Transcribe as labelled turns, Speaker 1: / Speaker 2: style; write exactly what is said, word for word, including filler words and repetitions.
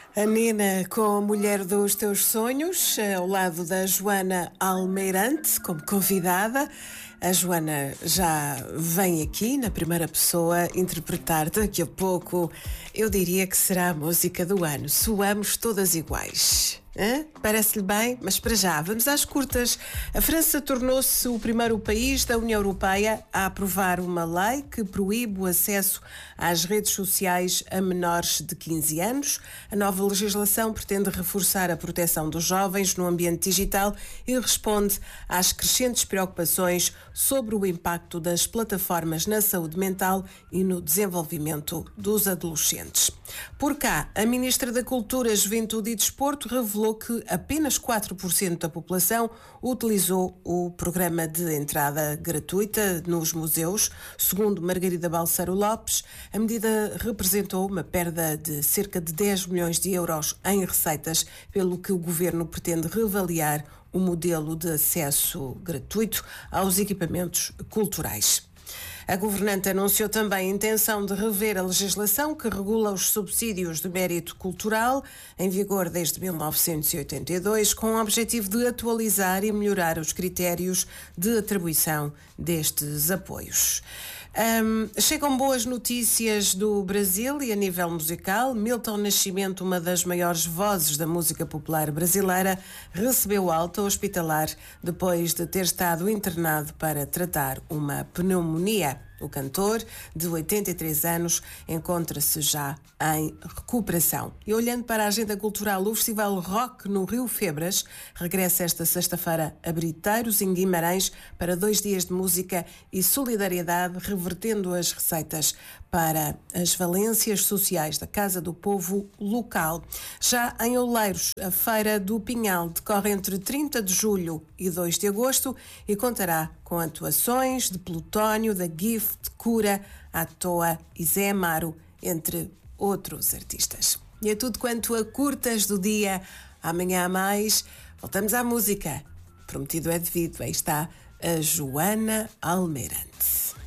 Speaker 1: A Nina com a mulher dos teus sonhos, ao lado da Joana Almeirante, como convidada. A Joana já vem aqui na primeira pessoa interpretar daqui a pouco. Eu diria que será a música do ano. Soamos todas iguais. Hã? Parece-lhe bem? Mas para já, vamos às curtas. A França tornou-se o primeiro país da União Europeia a aprovar uma lei que proíbe o acesso às redes sociais a menores de quinze anos. A nova legislação pretende reforçar a proteção dos jovens no ambiente digital e responde às crescentes preocupações sobre o impacto das plataformas na saúde mental e no desenvolvimento dos adolescentes. Por cá, a Ministra da Cultura, Juventude e Desporto revelou que apenas quatro por cento da população utilizou o programa de entrada gratuita nos museus. Segundo Margarida Balseiro Lopes, a medida representou uma perda de cerca de dez milhões de euros em receitas, pelo que o governo pretende reavaliar o modelo de acesso gratuito aos equipamentos culturais. A governante anunciou também a intenção de rever a legislação que regula os subsídios de mérito cultural, em vigor desde mil novecentos e oitenta e dois, com o objetivo de atualizar e melhorar os critérios de atribuição destes apoios. Um, chegam boas notícias do Brasil e a nível musical. Milton Nascimento, uma das maiores vozes da música popular brasileira, recebeu alta hospitalar depois de ter estado internado para tratar uma pneumonia. O cantor, de oitenta e três anos, encontra-se já em recuperação. E olhando para a agenda cultural, o Festival Rock no Rio Febras regressa esta sexta-feira a Briteiros, em Guimarães, para dois dias de música e solidariedade, revertendo as receitas para as valências sociais da Casa do Povo local. Já em Oleiros, a Feira do Pinhal decorre entre trinta de julho e dois de agosto e contará com atuações de Plutónio, da Gift, Cura, à Toa e Zé Amaro, entre outros artistas. E é tudo quanto a curtas do dia. Amanhã há mais. Voltamos à música. Prometido é devido. Aí está a Joana Almeirante.